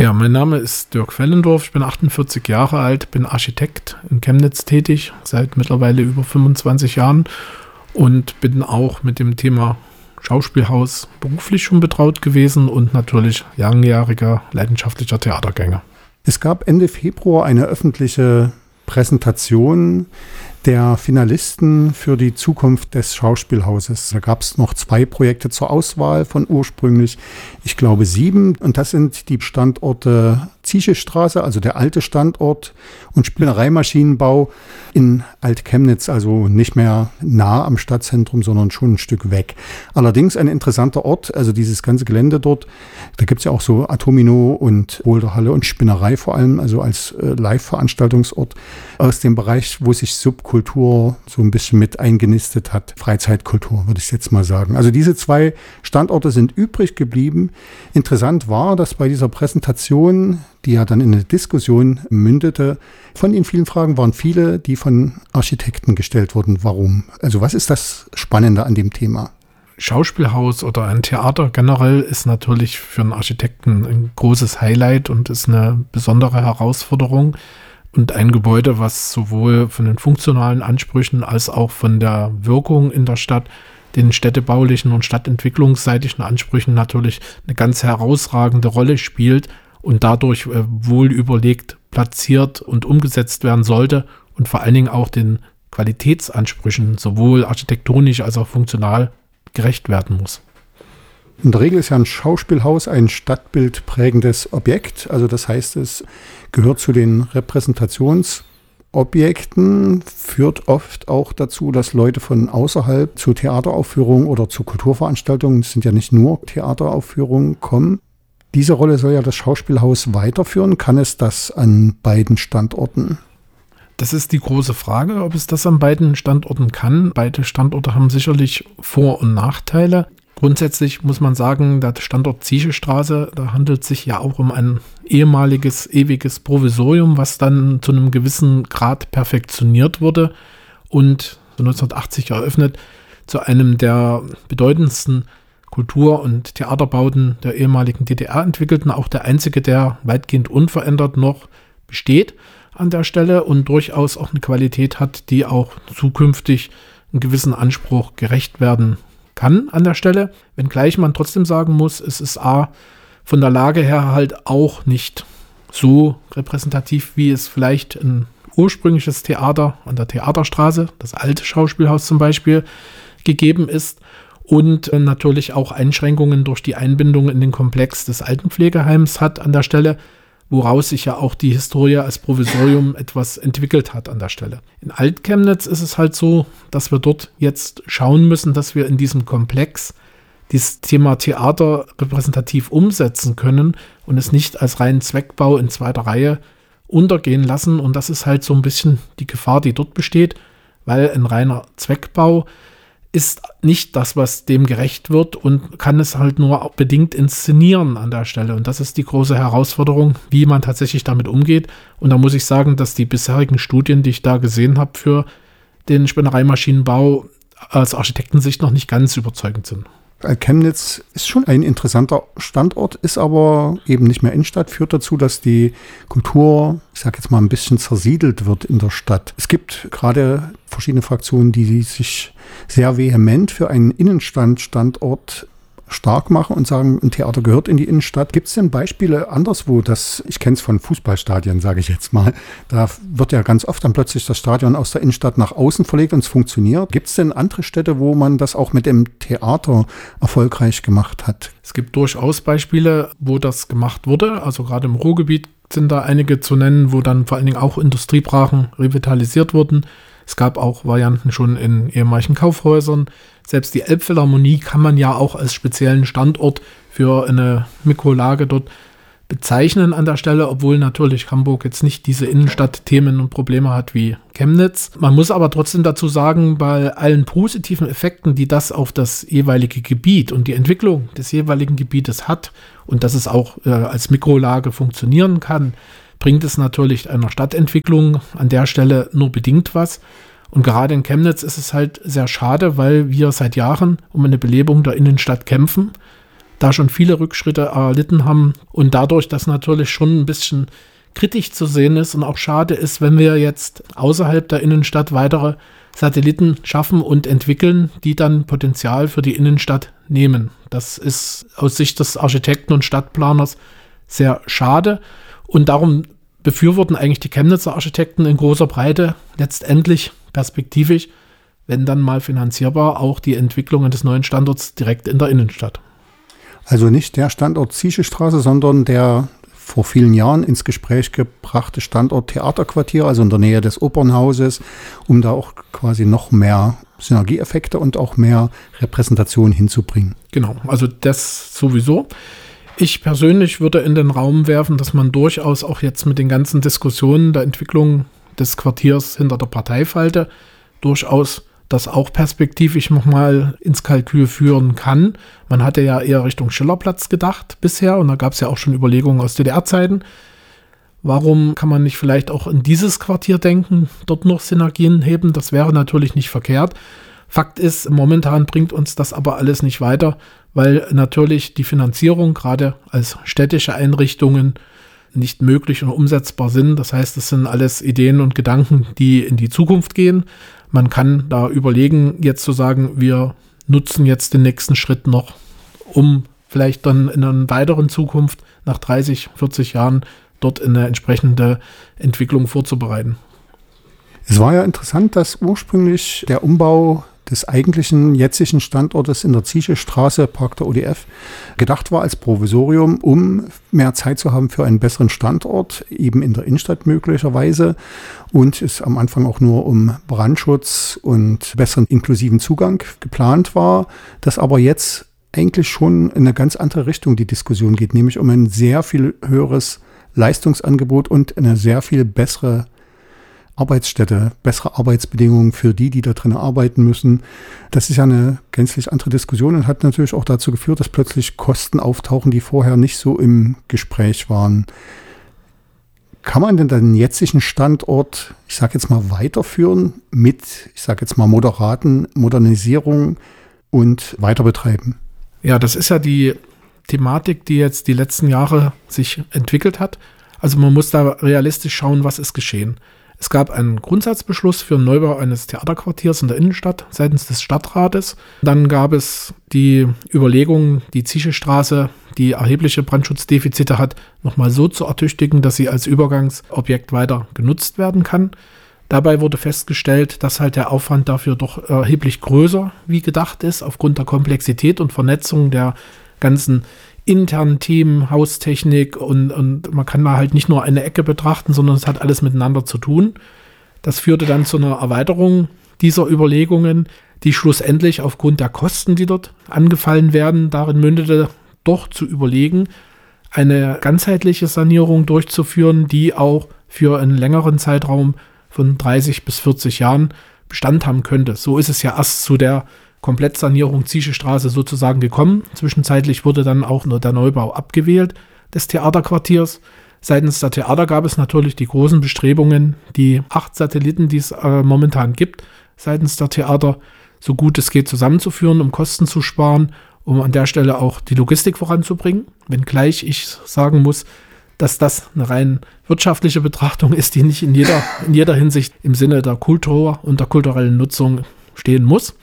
Ja, mein Name ist Dirk Fellendorf, ich bin 48 Jahre alt, bin Architekt in Chemnitz tätig, seit mittlerweile über 25 Jahren und bin auch mit dem Thema Schauspielhaus beruflich schon betraut gewesen und natürlich langjähriger leidenschaftlicher Theatergänger. Es gab Ende Februar eine öffentliche Präsentation der Finalisten für die Zukunft des Schauspielhauses. Da gab es noch 2 Projekte zur Auswahl von ursprünglich, ich glaube 7. Und das sind die Standorte Zieschestraße, also der alte Standort, und Spinnereimaschinenbau in Alt-Chemnitz, also nicht mehr nah am Stadtzentrum, sondern schon ein Stück weg. Allerdings ein interessanter Ort, also dieses ganze Gelände dort. Da gibt es ja auch so Atomino und Boulderhalle und Spinnerei vor allem, also als Live-Veranstaltungsort aus dem Bereich, wo sich Subkultur so ein bisschen mit eingenistet hat. Freizeitkultur, würde ich jetzt mal sagen. Also diese 2 Standorte sind übrig geblieben. Interessant war, dass bei dieser Präsentation, die ja dann in eine Diskussion mündete, von den vielen Fragen waren viele, die von Architekten gestellt wurden. Warum? Also was ist das Spannende an dem Thema? Schauspielhaus oder ein Theater generell ist natürlich für einen Architekten ein großes Highlight und ist eine besondere Herausforderung. Und ein Gebäude, was sowohl von den funktionalen Ansprüchen als auch von der Wirkung in der Stadt, den städtebaulichen und stadtentwicklungsseitigen Ansprüchen natürlich eine ganz herausragende Rolle spielt und dadurch wohl überlegt platziert und umgesetzt werden sollte und vor allen Dingen auch den Qualitätsansprüchen sowohl architektonisch als auch funktional gerecht werden muss. In der Regel ist ja ein Schauspielhaus ein stadtbildprägendes Objekt. Also das heißt, es gehört zu den Repräsentationsobjekten, führt oft auch dazu, dass Leute von außerhalb zu Theateraufführungen oder zu Kulturveranstaltungen, es sind ja nicht nur Theateraufführungen, kommen. Diese Rolle soll ja das Schauspielhaus weiterführen. Kann es das an beiden Standorten? Das ist die große Frage, ob es das an beiden Standorten kann. Beide Standorte haben sicherlich Vor- und Nachteile. Grundsätzlich muss man sagen, der Standort Zieschestraße, da handelt es sich ja auch um ein ehemaliges, ewiges Provisorium, was dann zu einem gewissen Grad perfektioniert wurde und 1980 eröffnet, zu einem der bedeutendsten Kultur- und Theaterbauten der ehemaligen DDR entwickelten, auch der einzige, der weitgehend unverändert noch besteht an der Stelle und durchaus auch eine Qualität hat, die auch zukünftig einem gewissen Anspruch gerecht werden kann an der Stelle. Wenngleich man trotzdem sagen muss, es ist von der Lage her halt auch nicht so repräsentativ, wie es vielleicht ein ursprüngliches Theater an der Theaterstraße, das alte Schauspielhaus zum Beispiel, gegeben ist. Und natürlich auch Einschränkungen durch die Einbindung in den Komplex des Altenpflegeheims hat an der Stelle, woraus sich ja auch die Historie als Provisorium etwas entwickelt hat an der Stelle. In Alt-Chemnitz ist es halt so, dass wir dort jetzt schauen müssen, dass wir in diesem Komplex dieses Thema Theater repräsentativ umsetzen können und es nicht als reinen Zweckbau in zweiter Reihe untergehen lassen. Und das ist halt so ein bisschen die Gefahr, die dort besteht, weil ein reiner Zweckbau ist nicht das, was dem gerecht wird und kann es halt nur bedingt inszenieren an der Stelle. Und das ist die große Herausforderung, wie man tatsächlich damit umgeht. Und da muss ich sagen, dass die bisherigen Studien, die ich da gesehen habe für den Spinnereimaschinenbau, aus Architektensicht noch nicht ganz überzeugend sind. Chemnitz ist schon ein interessanter Standort, ist aber eben nicht mehr Innenstadt, führt dazu, dass die Kultur, ich sage jetzt mal, ein bisschen zersiedelt wird in der Stadt. Es gibt gerade verschiedene Fraktionen, die sich sehr vehement für einen Innenstadtstandort stark machen und sagen, ein Theater gehört in die Innenstadt. Gibt es denn Beispiele anderswo, ich kenne es von Fußballstadien, sage ich jetzt mal, da wird ja ganz oft dann plötzlich das Stadion aus der Innenstadt nach außen verlegt und es funktioniert. Gibt es denn andere Städte, wo man das auch mit dem Theater erfolgreich gemacht hat? Es gibt durchaus Beispiele, wo das gemacht wurde, also gerade im Ruhrgebiet sind da einige zu nennen, wo dann vor allen Dingen auch Industriebrachen revitalisiert wurden. Es gab auch Varianten schon in ehemaligen Kaufhäusern. Selbst die Elbphilharmonie kann man ja auch als speziellen Standort für eine Mikrolage dort bezeichnen an der Stelle, obwohl natürlich Hamburg jetzt nicht diese Innenstadtthemen und Probleme hat wie Chemnitz. Man muss aber trotzdem dazu sagen, bei allen positiven Effekten, die das auf das jeweilige Gebiet und die Entwicklung des jeweiligen Gebietes hat und dass es auch als Mikrolage funktionieren kann, bringt es natürlich einer Stadtentwicklung an der Stelle nur bedingt was. Und gerade in Chemnitz ist es halt sehr schade, weil wir seit Jahren um eine Belebung der Innenstadt kämpfen. da schon viele Rückschritte erlitten haben und dadurch, dass natürlich schon ein bisschen kritisch zu sehen ist und auch schade ist, wenn wir jetzt außerhalb der Innenstadt weitere Satelliten schaffen und entwickeln, die dann Potenzial für die Innenstadt nehmen. Das ist aus Sicht des Architekten und Stadtplaners sehr schade und darum befürworten eigentlich die Chemnitzer Architekten in großer Breite letztendlich perspektivisch, wenn dann mal finanzierbar, auch die Entwicklungen des neuen Standorts direkt in der Innenstadt. Also nicht der Standort Zieschestraße, sondern der vor vielen Jahren ins Gespräch gebrachte Standort Theaterquartier, also in der Nähe des Opernhauses, um da auch quasi noch mehr Synergieeffekte und auch mehr Repräsentation hinzubringen. Genau, also das sowieso. Ich persönlich würde in den Raum werfen, dass man durchaus auch jetzt mit den ganzen Diskussionen der Entwicklung des Quartiers hinter der Parteifalte durchaus das auch perspektivisch nochmal ins Kalkül führen kann. Man hatte ja eher Richtung Schillerplatz gedacht bisher und da gab es ja auch schon Überlegungen aus DDR-Zeiten. Warum kann man nicht vielleicht auch in dieses Quartier denken, dort noch Synergien heben? Das wäre natürlich nicht verkehrt. Fakt ist, momentan bringt uns das aber alles nicht weiter, weil natürlich die Finanzierung gerade als städtische Einrichtungen nicht möglich und umsetzbar sind. Das heißt, es sind alles Ideen und Gedanken, die in die Zukunft gehen. Man kann da überlegen, jetzt zu sagen, wir nutzen jetzt den nächsten Schritt noch, um vielleicht dann in einer weiteren Zukunft nach 30, 40 Jahren dort eine entsprechende Entwicklung vorzubereiten. Es war ja interessant, dass ursprünglich der Umbau des eigentlichen jetzigen Standortes in der Zieschestraße, Park der ODF, gedacht war als Provisorium, um mehr Zeit zu haben für einen besseren Standort, eben in der Innenstadt möglicherweise. Und es am Anfang auch nur um Brandschutz und besseren inklusiven Zugang geplant war, dass aber jetzt eigentlich schon in eine ganz andere Richtung die Diskussion geht, nämlich um ein sehr viel höheres Leistungsangebot und eine sehr viel bessere Arbeitsstätte, bessere Arbeitsbedingungen für die da drin arbeiten müssen. Das ist ja eine gänzlich andere Diskussion und hat natürlich auch dazu geführt, dass plötzlich Kosten auftauchen, die vorher nicht so im Gespräch waren. Kann man denn den jetzigen Standort, ich sage jetzt mal, weiterführen mit, ich sage jetzt mal, moderaten Modernisierungen und weiter betreiben? Ja, das ist ja die Thematik, die jetzt die letzten Jahre sich entwickelt hat. Also man muss da realistisch schauen, was ist geschehen. Es gab einen Grundsatzbeschluss für den Neubau eines Theaterquartiers in der Innenstadt seitens des Stadtrates. Dann gab es die Überlegung, die Zieschestraße, die erhebliche Brandschutzdefizite hat, nochmal so zu ertüchtigen, dass sie als Übergangsobjekt weiter genutzt werden kann. Dabei wurde festgestellt, dass halt der Aufwand dafür doch erheblich größer wie gedacht ist, aufgrund der Komplexität und Vernetzung der ganzen internen Themen, Haustechnik und man kann da halt nicht nur eine Ecke betrachten, sondern es hat alles miteinander zu tun. Das führte dann zu einer Erweiterung dieser Überlegungen, die schlussendlich aufgrund der Kosten, die dort angefallen werden, darin mündete, doch zu überlegen, eine ganzheitliche Sanierung durchzuführen, die auch für einen längeren Zeitraum von 30 bis 40 Jahren Bestand haben könnte. So ist es ja erst zu der Komplettsanierung Zieschestraße sozusagen gekommen. Zwischenzeitlich wurde dann auch nur der Neubau abgewählt des Theaterquartiers. Seitens der Theater gab es natürlich die großen Bestrebungen, die 8 Satelliten, die es momentan gibt, seitens der Theater so gut es geht zusammenzuführen, um Kosten zu sparen, um an der Stelle auch die Logistik voranzubringen. Wenngleich ich sagen muss, dass das eine rein wirtschaftliche Betrachtung ist, die nicht in jeder Hinsicht im Sinne der Kultur und der kulturellen Nutzung stehen muss.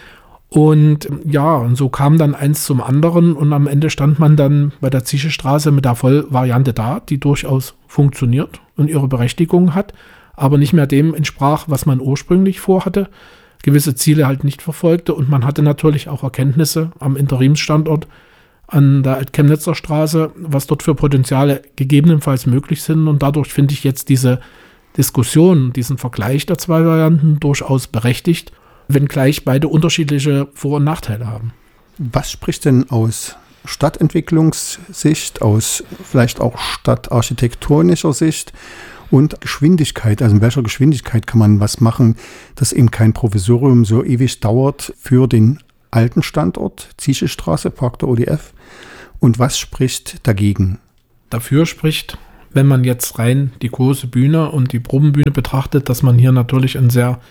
Und ja, und so kam dann eins zum anderen und am Ende stand man dann bei der Zieschestraße mit der Vollvariante da, die durchaus funktioniert und ihre Berechtigung hat, aber nicht mehr dem entsprach, was man ursprünglich vorhatte, gewisse Ziele halt nicht verfolgte und man hatte natürlich auch Erkenntnisse am Interimsstandort an der Alt-Chemnitzer Straße, was dort für Potenziale gegebenenfalls möglich sind und dadurch finde ich jetzt diese Diskussion, diesen Vergleich der 2 Varianten durchaus berechtigt, wenngleich beide unterschiedliche Vor- und Nachteile haben. Was spricht denn aus Stadtentwicklungssicht, aus vielleicht auch stadtarchitektonischer Sicht und Geschwindigkeit? Also in welcher Geschwindigkeit kann man was machen, dass eben kein Provisorium so ewig dauert für den alten Standort, Zieschestraße, Park der ODF? Und was spricht dagegen? Dafür spricht, wenn man jetzt rein die große Bühne und die Probenbühne betrachtet, dass man hier natürlich ein sehr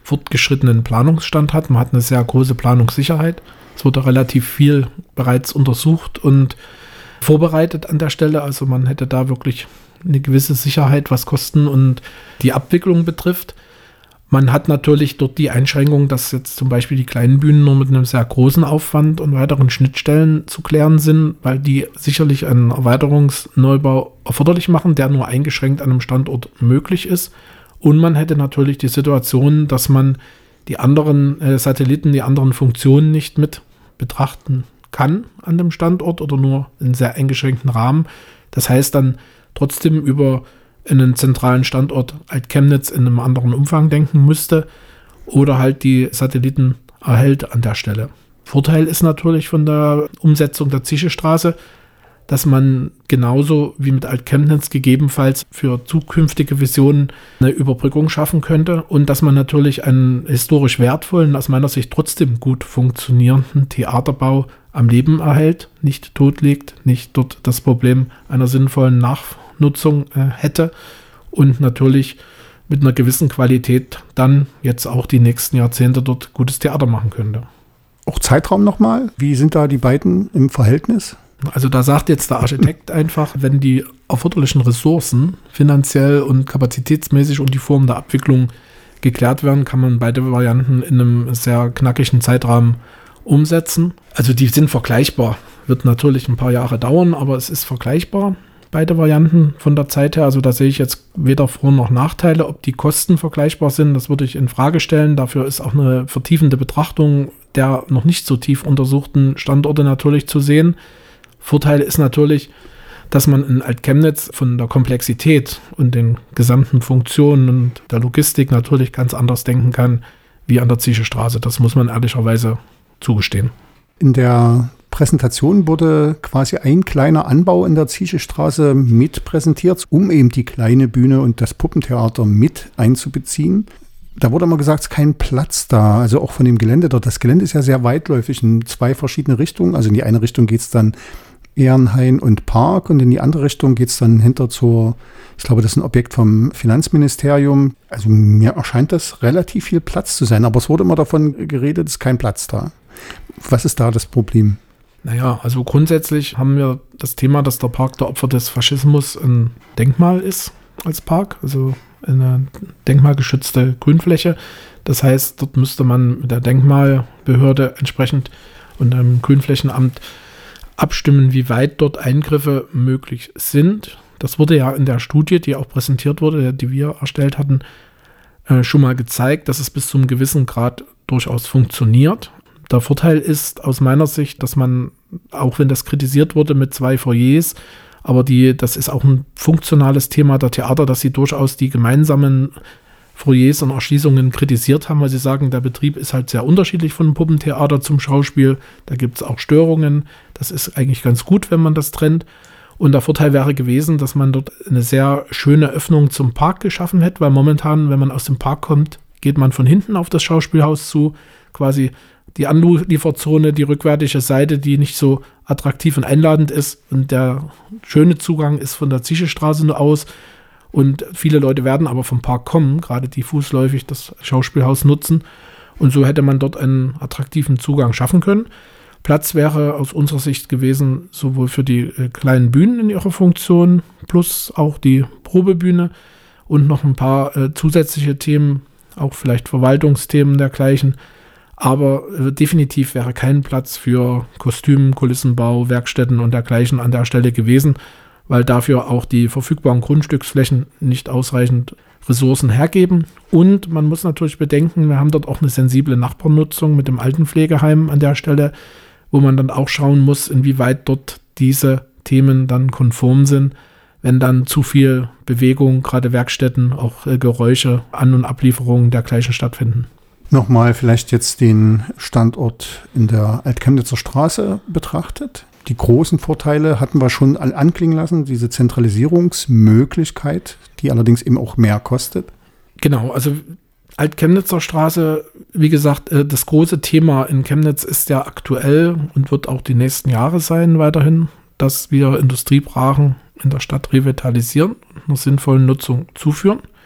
fortgeschrittenen Planungsstand hat. Man hat eine sehr große Planungssicherheit. Es wurde relativ viel bereits untersucht und vorbereitet an der Stelle. Also man hätte da wirklich eine gewisse Sicherheit, was Kosten und die Abwicklung betrifft. Man hat natürlich dort die Einschränkung, dass jetzt zum Beispiel die kleinen Bühnen nur mit einem sehr großen Aufwand und weiteren Schnittstellen zu klären sind, weil die sicherlich einen Erweiterungsneubau erforderlich machen, der nur eingeschränkt an einem Standort möglich ist. Und man hätte natürlich die Situation, dass man die anderen Satelliten, die anderen Funktionen nicht mit betrachten kann an dem Standort oder nur in sehr eingeschränkten Rahmen. Das heißt dann trotzdem über einen zentralen Standort Alt-Chemnitz in einem anderen Umfang denken müsste oder halt die Satelliten erhält an der Stelle. Vorteil ist natürlich von der Umsetzung der Zieschestraße, dass man genauso wie mit Alt-Chemnitz gegebenenfalls für zukünftige Visionen eine Überbrückung schaffen könnte und dass man natürlich einen historisch wertvollen, aus meiner Sicht trotzdem gut funktionierenden Theaterbau am Leben erhält, nicht totlegt, nicht dort das Problem einer sinnvollen Nachnutzung hätte und natürlich mit einer gewissen Qualität dann jetzt auch die nächsten Jahrzehnte dort gutes Theater machen könnte. Auch Zeitraum nochmal? Wie sind da die beiden im Verhältnis? Also da sagt jetzt der Architekt einfach, wenn die erforderlichen Ressourcen finanziell und kapazitätsmäßig und die Form der Abwicklung geklärt werden, kann man beide Varianten in einem sehr knackigen Zeitrahmen umsetzen. Also die sind vergleichbar. Wird natürlich ein paar Jahre dauern, aber es ist vergleichbar. Beide Varianten von der Zeit her. Also da sehe ich jetzt weder Vor- noch Nachteile. Ob die Kosten vergleichbar sind, das würde ich in Frage stellen. Dafür ist auch eine vertiefende Betrachtung der noch nicht so tief untersuchten Standorte natürlich zu sehen. Vorteil ist natürlich, dass man in Alt-Chemnitz von der Komplexität und den gesamten Funktionen und der Logistik natürlich ganz anders denken kann wie an der Zieschestraße. Das muss man ehrlicherweise zugestehen. In der Präsentation wurde quasi ein kleiner Anbau in der Zieschestraße mit präsentiert, um eben die kleine Bühne und das Puppentheater mit einzubeziehen. Da wurde immer gesagt, es ist kein Platz da, also auch von dem Gelände dort. Das Gelände ist ja sehr weitläufig in zwei verschiedene Richtungen. Also in die eine Richtung geht es dann Ehrenhain und Park und in die andere Richtung geht es dann hinter zur, ich glaube, das ist ein Objekt vom Finanzministerium. Also mir erscheint das relativ viel Platz zu sein, aber es wurde immer davon geredet, es ist kein Platz da. Was ist da das Problem? Naja, also grundsätzlich haben wir das Thema, dass der Park der Opfer des Faschismus ein Denkmal ist als Park, also eine denkmalgeschützte Grünfläche. Das heißt, dort müsste man mit der Denkmalbehörde entsprechend und dem Grünflächenamt abstimmen, wie weit dort Eingriffe möglich sind. Das wurde ja in der Studie, die auch präsentiert wurde, die wir erstellt hatten, schon mal gezeigt, dass es bis zu einem gewissen Grad durchaus funktioniert. Der Vorteil ist aus meiner Sicht, dass man, auch wenn das kritisiert wurde mit 2 Foyers, aber das ist auch ein funktionales Thema der Theater, dass sie durchaus die gemeinsamen Foyers und Erschließungen kritisiert haben, weil sie sagen, der Betrieb ist halt sehr unterschiedlich von Puppentheater zum Schauspiel. Da gibt es auch Störungen. Das ist eigentlich ganz gut, wenn man das trennt. Und der Vorteil wäre gewesen, dass man dort eine sehr schöne Öffnung zum Park geschaffen hätte, weil momentan, wenn man aus dem Park kommt, geht man von hinten auf das Schauspielhaus zu, quasi die Anlieferzone, die rückwärtige Seite, die nicht so attraktiv und einladend ist. Und der schöne Zugang ist von der Zieschestraße aus. Und viele Leute werden aber vom Park kommen, gerade die fußläufig das Schauspielhaus nutzen. Und so hätte man dort einen attraktiven Zugang schaffen können. Platz wäre aus unserer Sicht gewesen, sowohl für die kleinen Bühnen in ihrer Funktion, plus auch die Probebühne und noch ein paar zusätzliche Themen, auch vielleicht Verwaltungsthemen dergleichen. Aber definitiv wäre kein Platz für Kostüm, Kulissenbau, Werkstätten und dergleichen an der Stelle gewesen, weil dafür auch die verfügbaren Grundstücksflächen nicht ausreichend Ressourcen hergeben. Und man muss natürlich bedenken, wir haben dort auch eine sensible Nachbarnutzung mit dem Altenpflegeheim an der Stelle, wo man dann auch schauen muss, inwieweit dort diese Themen dann konform sind, wenn dann zu viel Bewegung, gerade Werkstätten, auch Geräusche, An- und Ablieferungen dergleichen stattfinden. Nochmal vielleicht jetzt den Standort in der Alt-Chemnitzer Straße betrachtet. Die großen Vorteile hatten wir schon anklingen lassen, diese Zentralisierungsmöglichkeit, die allerdings eben auch mehr kostet. Genau, also Alt-Chemnitzer Straße, wie gesagt, das große Thema in Chemnitz ist ja aktuell und wird auch die nächsten Jahre sein weiterhin, dass wir Industriebrachen in der Stadt revitalisieren und einer sinnvollen Nutzung zuführen.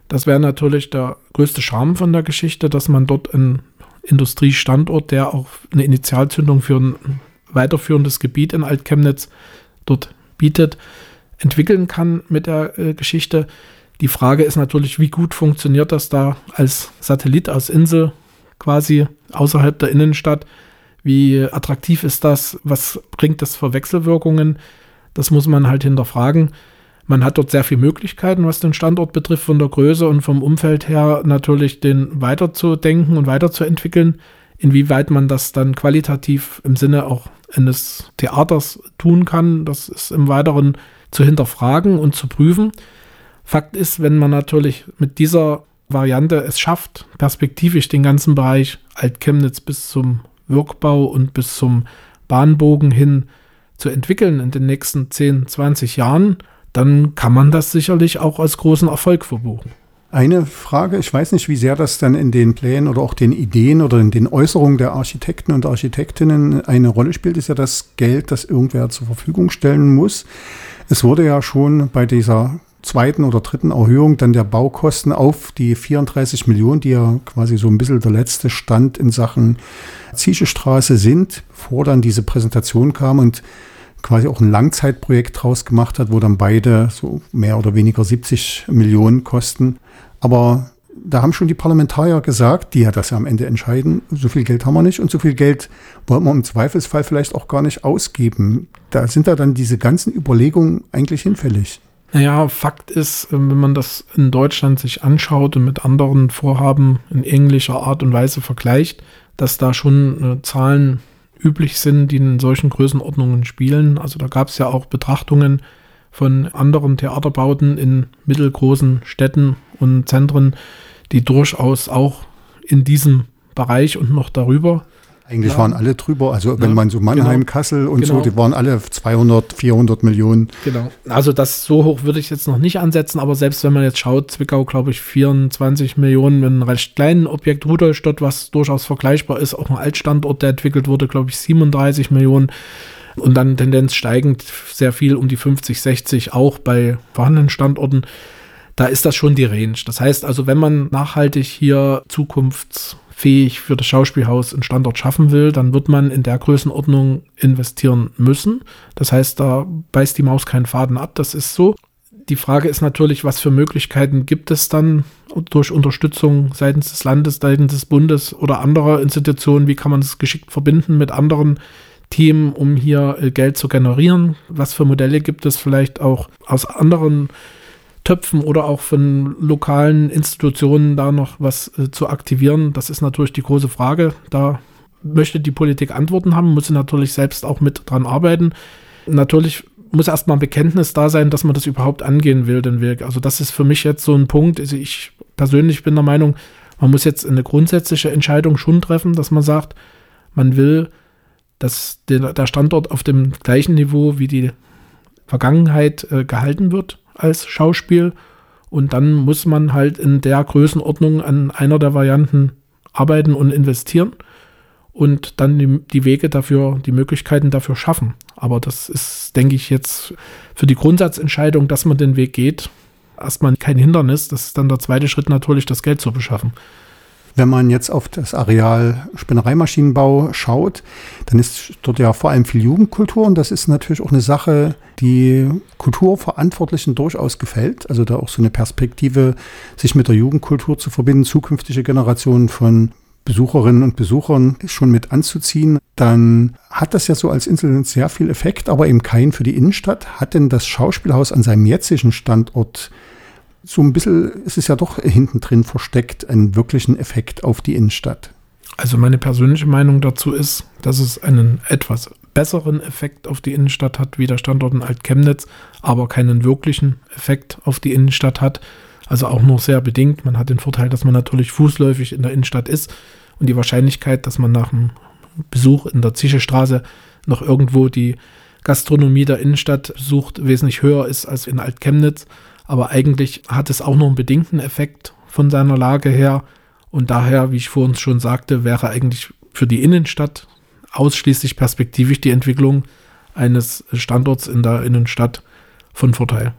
Das wäre natürlich der größte Charme von der Geschichte, dass man dort einen Industriestandort, der auch eine Initialzündung für ein weiterführendes Gebiet in Alt-Chemnitz dort bietet, entwickeln kann mit der Geschichte. Die Frage ist natürlich, wie gut funktioniert das da als Satellit aus Insel quasi außerhalb der Innenstadt? Wie attraktiv ist das? Was bringt das für Wechselwirkungen? Das muss man halt hinterfragen. Man hat dort sehr viele Möglichkeiten, was den Standort betrifft, von der Größe und vom Umfeld her natürlich den weiterzudenken und weiterzuentwickeln. Inwieweit man das dann qualitativ im Sinne auch eines Theaters tun kann, das ist im Weiteren zu hinterfragen und zu prüfen. Fakt ist, wenn man natürlich mit dieser Variante es schafft, perspektivisch den ganzen Bereich Alt-Chemnitz bis zum Wirkbau und bis zum Bahnbogen hin zu entwickeln in den nächsten 10, 20 Jahren, dann kann man das sicherlich auch als großen Erfolg verbuchen. Eine Frage, ich weiß nicht, wie sehr das dann in den Plänen oder auch den Ideen oder in den Äußerungen der Architekten und Architektinnen eine Rolle spielt, ist ja das Geld, das irgendwer zur Verfügung stellen muss. Es wurde ja schon bei dieser zweiten oder dritten Erhöhung dann der Baukosten auf die 34 Millionen, die ja quasi so ein bisschen der letzte Stand in Sachen Zieschestraße sind, bevor dann diese Präsentation kam und quasi auch ein Langzeitprojekt draus gemacht hat, wo dann beide so mehr oder weniger 70 Millionen kosten. Aber da haben schon die Parlamentarier gesagt, die ja das ja am Ende entscheiden, so viel Geld haben wir nicht und so viel Geld wollen wir im Zweifelsfall vielleicht auch gar nicht ausgeben. Da sind da dann diese ganzen Überlegungen eigentlich hinfällig. Naja, Fakt ist, wenn man das in Deutschland sich anschaut und mit anderen Vorhaben in ähnlicher Art und Weise vergleicht, dass da schon Zahlen üblich sind, die in solchen Größenordnungen spielen. Also da gab es ja auch Betrachtungen von anderen Theaterbauten in mittelgroßen Städten und Zentren, die durchaus auch in diesem Bereich und noch darüber. Eigentlich waren alle drüber, also wenn man so Mannheim, genau, Kassel und so, die waren alle 200, 400 Millionen. Genau, also das so hoch würde ich jetzt noch nicht ansetzen, aber selbst wenn man jetzt schaut, Zwickau, glaube ich, 24 Millionen mit einem recht kleinen Objekt, Rudolstadt, was durchaus vergleichbar ist, auch ein Altstandort, der entwickelt wurde, glaube ich, 37 Millionen und dann Tendenz steigend sehr viel um die 50, 60 auch bei vorhandenen Standorten. Da ist das schon die Range. Das heißt also, wenn man nachhaltig hier zukunftsfähig für das Schauspielhaus einen Standort schaffen will, dann wird man in der Größenordnung investieren müssen. Das heißt, da beißt die Maus keinen Faden ab, das ist so. Die Frage ist natürlich, was für Möglichkeiten gibt es dann durch Unterstützung seitens des Landes, seitens des Bundes oder anderer Institutionen, wie kann man das geschickt verbinden mit anderen Themen, um hier Geld zu generieren? Was für Modelle gibt es vielleicht auch aus anderen Töpfen oder auch von lokalen Institutionen da noch was zu aktivieren? Das ist natürlich die große Frage. Da möchte die Politik Antworten haben, muss sie natürlich selbst auch mit dran arbeiten. Natürlich muss erstmal ein Bekenntnis da sein, dass man das überhaupt angehen will, den Weg. Also das ist für mich jetzt so ein Punkt. Also ich persönlich bin der Meinung, man muss jetzt eine grundsätzliche Entscheidung schon treffen, dass man sagt, man will, dass der Standort auf dem gleichen Niveau wie die Vergangenheit gehalten wird als Schauspiel, und dann muss man halt in der Größenordnung an einer der Varianten arbeiten und investieren und dann die Wege dafür, die Möglichkeiten dafür schaffen. Aber das ist, denke ich, jetzt für die Grundsatzentscheidung, dass man den Weg geht, erstmal kein Hindernis. Das ist dann der zweite Schritt natürlich, das Geld zu beschaffen. Wenn man jetzt auf das Areal Spinnereimaschinenbau schaut, dann ist dort ja vor allem viel Jugendkultur, und das ist natürlich auch eine Sache, die Kulturverantwortlichen durchaus gefällt. Also da auch so eine Perspektive, sich mit der Jugendkultur zu verbinden, zukünftige Generationen von Besucherinnen und Besuchern schon mit anzuziehen, dann hat das ja so als Insel sehr viel Effekt, aber eben keinen für die Innenstadt. Hat denn das Schauspielhaus an seinem jetzigen Standort so ein bisschen, ist es ja doch hinten drin versteckt, einen wirklichen Effekt auf die Innenstadt? Also meine persönliche Meinung dazu ist, dass es einen etwas besseren Effekt auf die Innenstadt hat, wie der Standort in Alt-Chemnitz, aber keinen wirklichen Effekt auf die Innenstadt hat. Also auch nur sehr bedingt. Man hat den Vorteil, dass man natürlich fußläufig in der Innenstadt ist und die Wahrscheinlichkeit, dass man nach einem Besuch in der Zieschestraße noch irgendwo die Gastronomie der Innenstadt besucht, wesentlich höher ist als in Alt-Chemnitz. Aber eigentlich hat es auch noch einen bedingten Effekt von seiner Lage her. Und daher, wie ich vorhin schon sagte, wäre eigentlich für die Innenstadt ausschließlich perspektivisch die Entwicklung eines Standorts in der Innenstadt von Vorteil.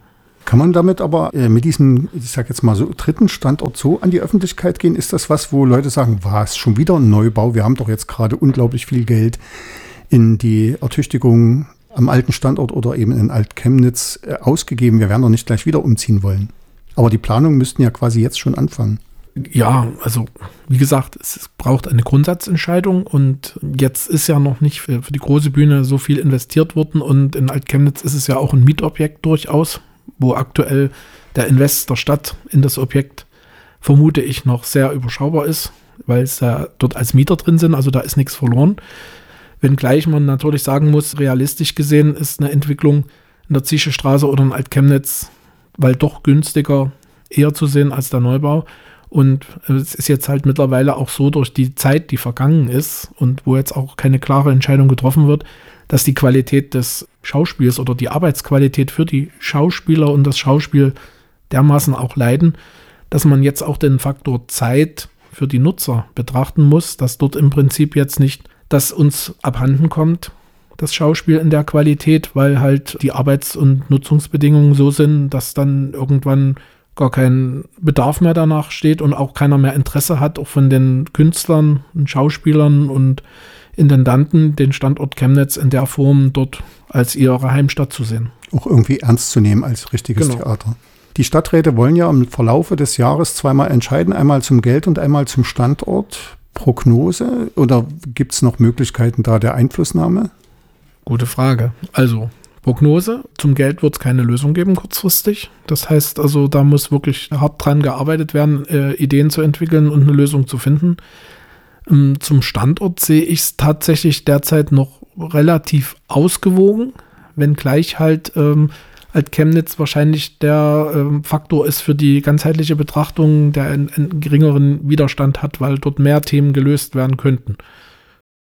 Kann man damit aber mit diesem, ich sag jetzt mal so, dritten Standort so an die Öffentlichkeit gehen? Ist das was, wo Leute sagen, was, schon wieder ein Neubau? Wir haben doch jetzt gerade unglaublich viel Geld in die Ertüchtigung am alten Standort oder eben in Alt-Chemnitz ausgegeben. Wir werden doch nicht gleich wieder umziehen wollen. Aber die Planungen müssten ja quasi jetzt schon anfangen. Ja, also wie gesagt, es braucht eine Grundsatzentscheidung und jetzt ist ja noch nicht für die große Bühne so viel investiert worden und in Alt-Chemnitz ist es ja auch ein Mietobjekt durchaus, wo aktuell der Invest der Stadt in das Objekt, vermute ich, noch sehr überschaubar ist, weil es ja dort als Mieter drin sind, also da ist nichts verloren. Wenngleich man natürlich sagen muss, realistisch gesehen ist eine Entwicklung in der Ziesche Straße oder in Alt-Chemnitz, weil doch günstiger eher zu sehen als der Neubau. Und es ist jetzt halt mittlerweile auch so durch die Zeit, die vergangen ist und wo jetzt auch keine klare Entscheidung getroffen wird, dass die Qualität des Schauspiels oder die Arbeitsqualität für die Schauspieler und das Schauspiel dermaßen auch leiden, dass man jetzt auch den Faktor Zeit für die Nutzer betrachten muss, dass dort im Prinzip jetzt nicht das uns abhanden kommt, das Schauspiel in der Qualität, weil halt die Arbeits- und Nutzungsbedingungen so sind, dass dann irgendwann gar kein Bedarf mehr danach steht und auch keiner mehr Interesse hat, auch von den Künstlern und Schauspielern und Intendanten, den Standort Chemnitz in der Form dort als ihre Heimstatt zu sehen. Auch irgendwie ernst zu nehmen als richtiges Theater. Die Stadträte wollen ja im Verlaufe des Jahres zweimal entscheiden, einmal zum Geld und einmal zum Standort. Prognose oder gibt es noch Möglichkeiten da der Einflussnahme? Gute Frage. Also Prognose, zum Geld wird es keine Lösung geben kurzfristig. Das heißt also, da muss wirklich hart dran gearbeitet werden, Ideen zu entwickeln und eine Lösung zu finden. Zum Standort sehe ich es tatsächlich derzeit noch relativ ausgewogen, wenngleich halt Alt-Chemnitz wahrscheinlich der Faktor ist für die ganzheitliche Betrachtung, der einen geringeren Widerstand hat, weil dort mehr Themen gelöst werden könnten.